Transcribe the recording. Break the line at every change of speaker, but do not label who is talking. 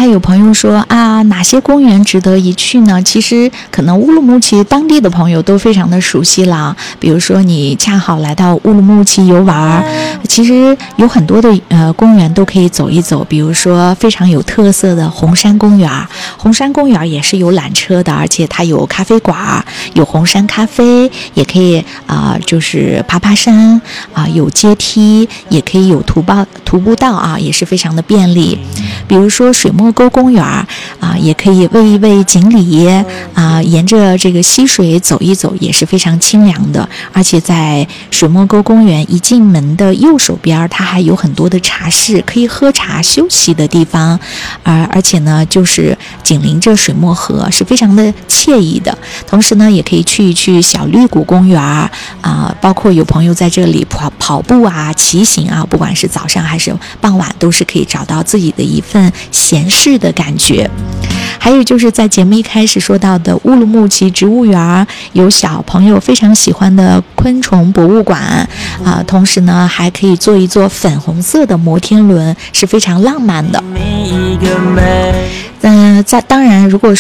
才有朋友说啊，哪些公园值得一去呢？其实可能乌鲁木齐当地的朋友都非常的熟悉了。比如说你恰好来到乌鲁木齐游玩，其实有很多的公园都可以走一走。比如说非常有特色的红山公园，红山公园也是有缆车的，而且它有咖啡馆，有红山咖啡，也可以就是爬山有阶梯，也可以有徒步道也是非常的便利。比如说水墨沟公园也可以喂一喂锦鲤沿着这个溪水走一走，也是非常清凉的。而且在水墨沟公园一进门的右手边，它还有很多的茶室，可以喝茶休息的地方，而且呢就是紧邻着水墨河，是非常的惬意的。同时呢也可以去一去小绿谷公园包括有朋友在这里跑步骑行不管是早上还是傍晚，都是可以找到自己的一份闲适的感觉。还有就是在节目一开始说到的乌鲁木齐植物园，有小朋友非常喜欢的昆虫博物馆同时呢还可以坐一坐粉红色的摩天轮，是非常浪漫的。当然如果